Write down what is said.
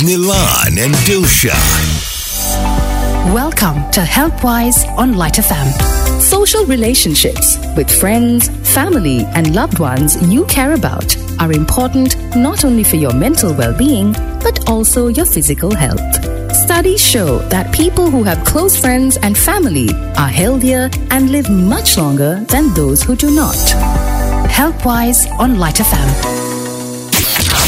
Nilan and Dilsha. Welcome to HealthWise on Light FM. Social relationships with friends, family, and loved ones you care about are important not only for your mental well-being, but also your physical health. Studies show that people who have close friends and family are healthier and live much longer than those who do not. HealthWise on Light FM.